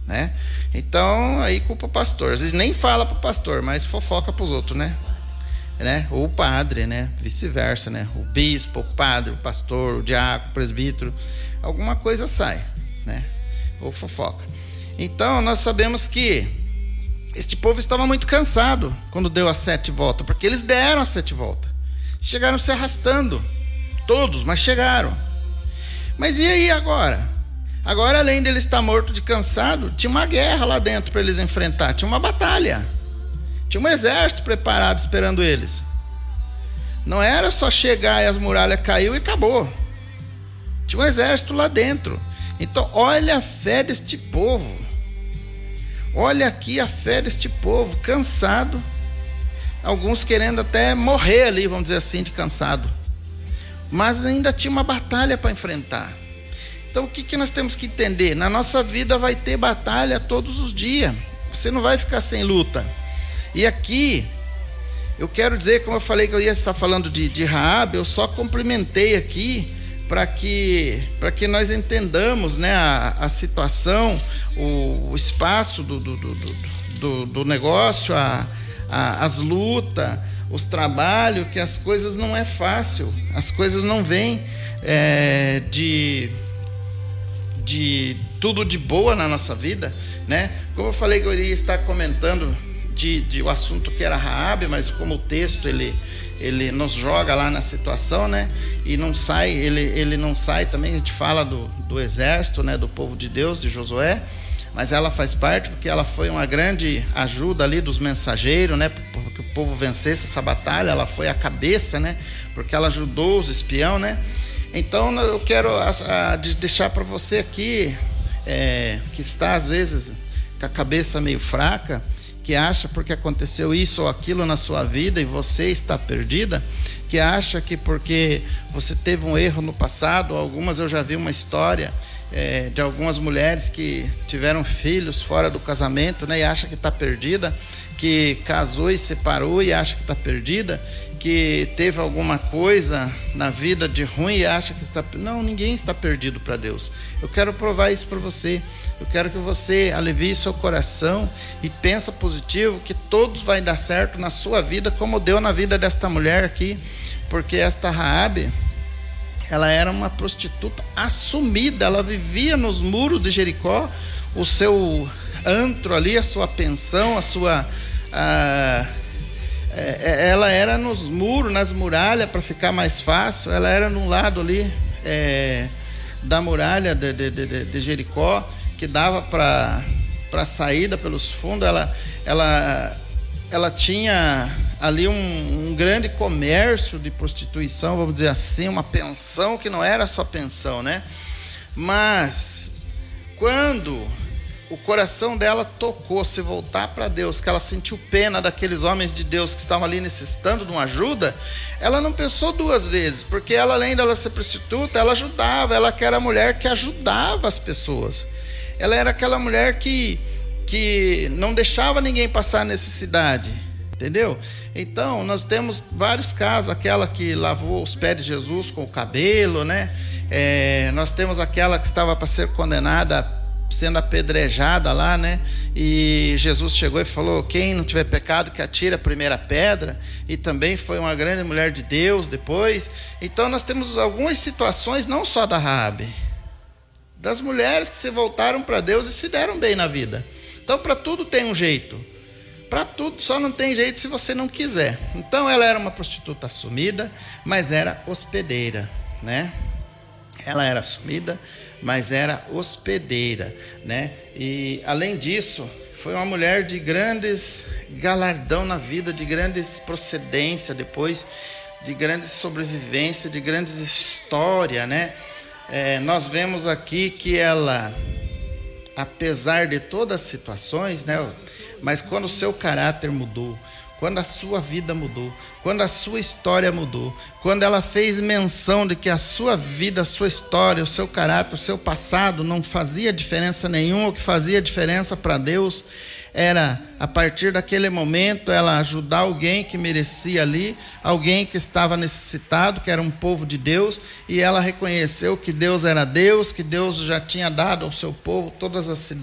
né? Então aí culpa o pastor, às vezes nem fala para o pastor, mas fofoca para os outros, né? Ou o padre, né? Vice-versa, né? O bispo, o padre, o pastor, o diácono, o presbítero, alguma coisa sai, né? Ou fofoca. Então nós sabemos que este povo estava muito cansado quando deu as 7 voltas, porque eles deram as 7 voltas, chegaram se arrastando, todos, mas chegaram. Mas e aí agora? Agora, além de ele estar morto de cansado, tinha uma guerra lá dentro para eles enfrentar, tinha uma batalha, tinha um exército preparado esperando eles. Não era só chegar e as muralhas caiu e acabou. Tinha um exército lá dentro. Então, olha a fé deste povo. Olha aqui a fé deste povo, cansado. Alguns querendo até morrer ali, vamos dizer assim, de cansado. Mas ainda tinha uma batalha para enfrentar. Então, o que nós temos que entender? Na nossa vida vai ter batalha todos os dias. Você não vai ficar sem luta. E aqui, eu quero dizer, como eu falei que eu ia estar falando de Raabe, eu só complementei aqui para que nós entendamos, né, a situação, o espaço do negócio, as lutas, os trabalhos, que as coisas não é fácil, as coisas não vêm de tudo de boa na nossa vida, né? Como eu falei que eu iria estar comentando de o assunto que era Raabe, mas como o texto ele nos joga lá na situação, né? E não sai, ele não sai também, a gente fala do exército, né? Do povo de Deus, de Josué, mas ela faz parte porque ela foi uma grande ajuda ali dos mensageiros, né? Para que o povo vencesse essa batalha, ela foi a cabeça, né? Porque ela ajudou os espião, né? Então eu quero deixar para você aqui, que está às vezes com a cabeça meio fraca, que acha porque aconteceu isso ou aquilo na sua vida e você está perdida, que acha que porque você teve um erro no passado, algumas eu já vi uma história de algumas mulheres que tiveram filhos fora do casamento, né, e acha que está perdida, que casou e separou e acha que está perdida, que teve alguma coisa na vida de ruim e acha que está... Não, ninguém está perdido para Deus. Eu quero provar isso para você. Eu quero que você alivie seu coração e pensa positivo, que todos vai dar certo na sua vida, como deu na vida desta mulher aqui, porque esta Raabe, ela era uma prostituta assumida, ela vivia nos muros de Jericó, o seu antro ali, a sua pensão, ela era nos muros, nas muralhas, para ficar mais fácil, ela era num lado ali da muralha de Jericó, que dava para a saída pelos fundos. Ela tinha ali um grande comércio de prostituição, vamos dizer assim, uma pensão que não era só pensão, né? Mas quando o coração dela tocou se voltar para Deus, que ela sentiu pena daqueles homens de Deus que estavam ali necessitando de uma ajuda, ela não pensou 2 vezes, porque ela, além dela ser prostituta, ela ajudava, ela que era a mulher que ajudava as pessoas. Ela era aquela mulher que não deixava ninguém passar necessidade, entendeu? Então, nós temos vários casos, aquela que lavou os pés de Jesus com o cabelo, né? Nós temos aquela que estava para ser condenada, sendo apedrejada lá, né? E Jesus chegou e falou: quem não tiver pecado que atire a primeira pedra. E também foi uma grande mulher de Deus depois. Então nós temos algumas situações, não só da Raabe, das mulheres que se voltaram para Deus e se deram bem na vida. Então para tudo tem um jeito, para tudo, só não tem jeito se você não quiser. Então ela era uma prostituta assumida, mas era hospedeira, né? Ela era assumida, mas era hospedeira, né? E além disso, foi uma mulher de grandes galardão na vida, de grandes procedência depois, de grandes sobrevivência, de grandes história, né? Nós vemos aqui que ela, apesar de todas as situações, né? Mas quando o seu caráter mudou, quando a sua vida mudou, quando a sua história mudou, quando ela fez menção de que a sua vida, a sua história, o seu caráter, o seu passado não fazia diferença nenhuma, o que fazia diferença para Deus era, a partir daquele momento, ela ajudar alguém que merecia ali, alguém que estava necessitado, que era um povo de Deus, e ela reconheceu que Deus era Deus, que Deus já tinha dado ao seu povo todas as cidades,